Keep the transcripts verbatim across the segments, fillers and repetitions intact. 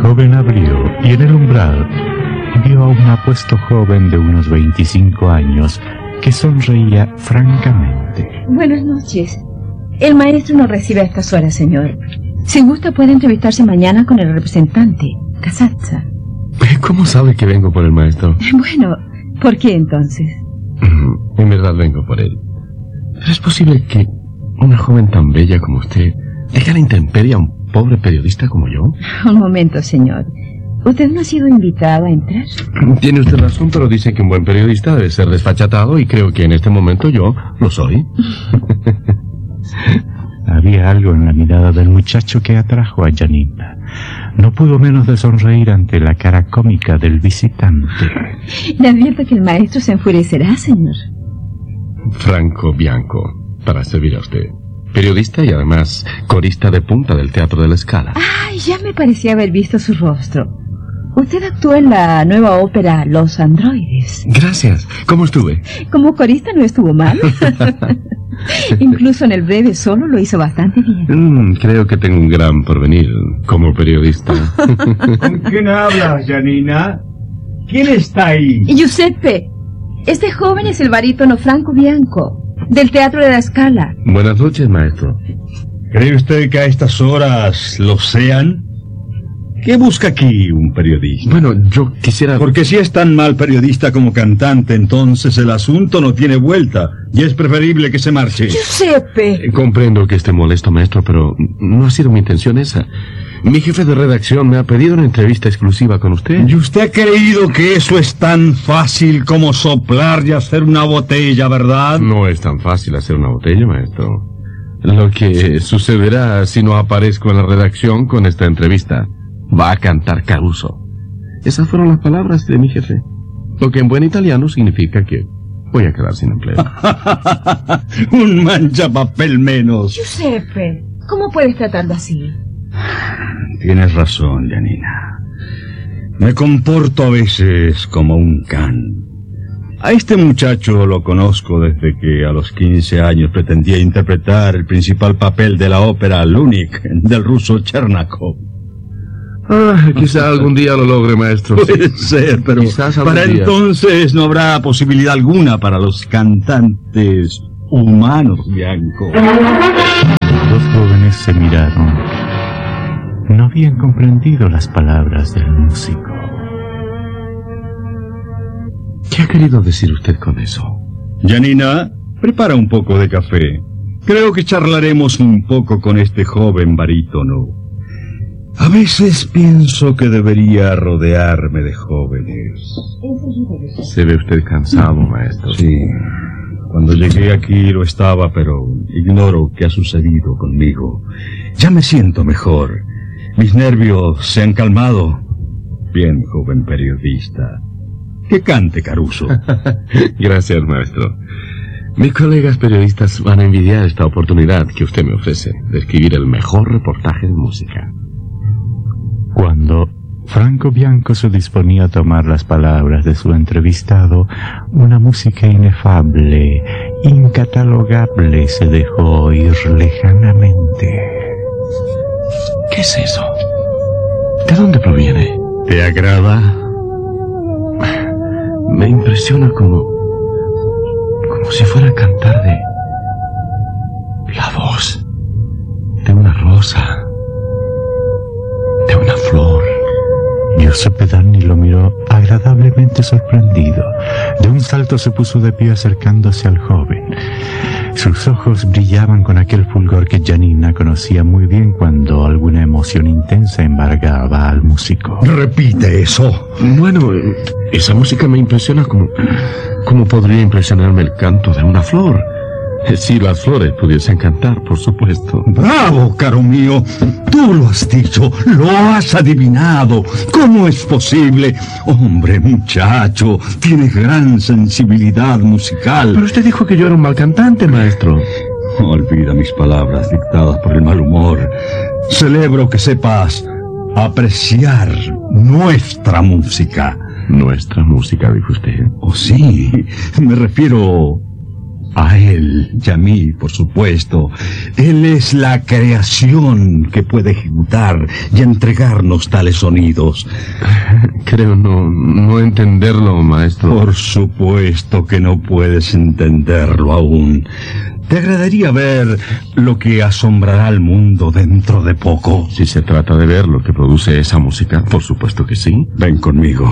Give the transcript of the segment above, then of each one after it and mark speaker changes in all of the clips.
Speaker 1: joven abrió y en el umbral vio a un apuesto joven de unos veinticinco años que sonreía francamente.
Speaker 2: Buenas noches. El maestro nos recibe a estas horas, señor. Si gusta puede entrevistarse mañana con el representante, Casazza.
Speaker 3: ¿Cómo sabe que vengo por el maestro?
Speaker 2: Bueno, ¿por qué entonces?
Speaker 3: En verdad vengo por él. ¿Pero es posible que una joven tan bella como usted deje a la intemperie a un pobre periodista como yo?
Speaker 2: Un momento, señor. ¿Usted no ha sido invitado a entrar?
Speaker 3: Tiene usted razón, pero dice que un buen periodista debe ser desfachatado y creo que en este momento yo lo soy.
Speaker 1: Había algo en la mirada del muchacho que atrajo a Janina. No pudo menos de sonreír ante la cara cómica del visitante.
Speaker 2: Le advierto que el maestro se enfurecerá, señor.
Speaker 3: Franco Bianco, para servir a usted. Periodista y además corista de punta del Teatro de la Scala.
Speaker 2: Ay, ya me parecía haber visto su rostro. Usted actuó en la nueva ópera Los Androides.
Speaker 3: Gracias. ¿Cómo estuve?
Speaker 2: Como corista no estuvo mal. Incluso en el breve solo lo hizo bastante bien.
Speaker 3: Mm, creo que tengo un gran porvenir como periodista.
Speaker 4: ¿Con quién hablas, Janina? ¿Quién está ahí?
Speaker 2: Giuseppe. Este joven es el barítono Franco Bianco, del Teatro de la Scala.
Speaker 3: Buenas noches, maestro.
Speaker 4: ¿Cree usted que a estas horas lo sean? ¿Qué busca aquí un periodista?
Speaker 3: Bueno, yo quisiera...
Speaker 4: Porque si es tan mal periodista como cantante, entonces el asunto no tiene vuelta y es preferible que se marche.
Speaker 2: ¡Giuseppe!
Speaker 3: Eh, comprendo que esté molesto, maestro, pero no ha sido mi intención esa. Mi jefe de redacción me ha pedido una entrevista exclusiva con usted.
Speaker 4: ¿Y usted ha creído que eso es tan fácil como soplar y hacer una botella, verdad?
Speaker 3: No es tan fácil hacer una botella, maestro. Lo que sucederá si no aparezco en la redacción con esta entrevista... Va a cantar Caruso. Esas fueron las palabras de mi jefe. Lo que en buen italiano significa que voy a quedar sin empleo.
Speaker 4: Un manchapapel menos.
Speaker 2: Giuseppe, ¿cómo puedes tratarlo así?
Speaker 4: Tienes razón, Janina. Me comporto a veces como un can. A este muchacho lo conozco desde que a los quince años pretendía interpretar el principal papel de la ópera Lunik del ruso Chernakov.
Speaker 3: Ah, quizá algún día lo logre, maestro.
Speaker 4: Puede ser, pero para día. Entonces no habrá posibilidad alguna para los cantantes humanos, Bianco.
Speaker 1: Los dos jóvenes se miraron. No habían comprendido las palabras del músico.
Speaker 3: ¿Qué ha querido decir usted con eso?
Speaker 4: Janina, prepara un poco de café. Creo que charlaremos un poco con este joven barítono. A veces pienso que debería rodearme de jóvenes.
Speaker 3: Se ve usted cansado, maestro.
Speaker 4: Sí. Cuando llegué aquí lo estaba, pero ignoro qué ha sucedido conmigo. Ya me siento mejor. Mis nervios se han calmado. Bien, joven periodista. Que cante Caruso.
Speaker 3: Gracias, maestro. Mis colegas periodistas van a envidiar esta oportunidad que usted me ofrece de escribir el mejor reportaje de música.
Speaker 1: Cuando Franco Bianco se disponía a tomar las palabras de su entrevistado, una música inefable, incatalogable, se dejó oír lejanamente.
Speaker 3: ¿Qué es eso? ¿De dónde proviene?
Speaker 4: ¿Te agrada?
Speaker 3: Me impresiona como... como si fuera a cantar de... la voz de una rosa, de una flor.
Speaker 1: Giuseppe Danni lo miró agradablemente sorprendido. De un salto se puso de pie acercándose al joven. Sus ojos brillaban con aquel fulgor que Janina conocía muy bien cuando alguna emoción intensa embargaba al músico.
Speaker 4: Repite eso.
Speaker 3: Bueno, esa música me impresiona como... como podría impresionarme el canto de una flor. Si las flores pudiesen cantar, por supuesto.
Speaker 4: ¡Bravo, caro mío! Tú lo has dicho, lo has adivinado. ¿Cómo es posible? Hombre, muchacho, tienes gran sensibilidad musical.
Speaker 3: Pero usted dijo que yo era un mal cantante, maestro.
Speaker 4: Olvida mis palabras dictadas por el mal humor. Celebro que sepas apreciar nuestra música.
Speaker 3: Nuestra música, dijo usted.
Speaker 4: Oh, sí, me refiero... A él y a mí, por supuesto. Él es la creación que puede ejecutar y entregarnos tales sonidos.
Speaker 3: Creo no, no entenderlo, maestro.
Speaker 4: Por supuesto que no puedes entenderlo aún. ¿Te agradaría ver lo que asombrará al mundo dentro de poco?
Speaker 3: Si se trata de ver lo que produce esa música, por supuesto que sí.
Speaker 4: Ven conmigo.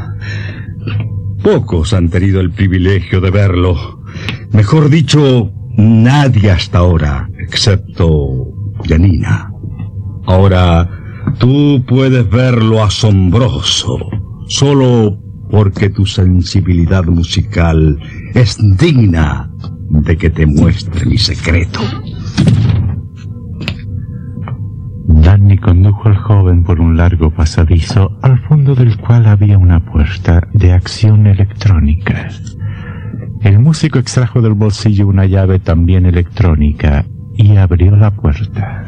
Speaker 4: Pocos han tenido el privilegio de verlo. Mejor dicho, nadie hasta ahora, excepto Janina. Ahora, tú puedes ver lo asombroso, solo porque tu sensibilidad musical es digna de que te muestre mi secreto.
Speaker 1: Danny condujo al joven por un largo pasadizo, al fondo del cual había una puerta de acción electrónica. El músico extrajo del bolsillo una llave también electrónica y abrió la puerta.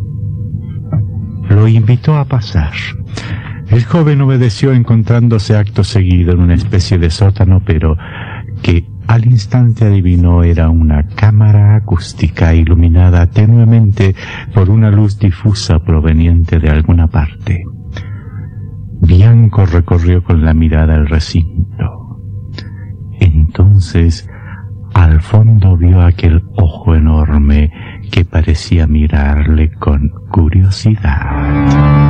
Speaker 1: Lo invitó a pasar. El joven obedeció, encontrándose acto seguido en una especie de sótano, pero que al instante adivinó era una cámara acústica iluminada tenuemente por una luz difusa proveniente de alguna parte. Bianco recorrió con la mirada el recinto. Entonces, al fondo vio aquel ojo enorme que parecía mirarle con curiosidad.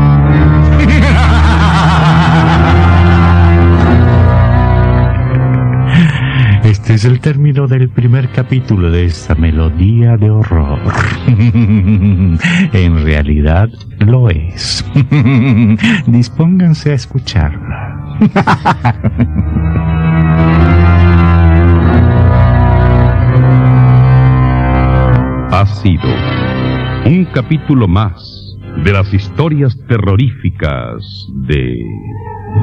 Speaker 1: Este es el término del primer capítulo de esta melodía de horror. En realidad lo es. Dispónganse a escucharla.
Speaker 5: Ha sido un capítulo más de las historias terroríficas de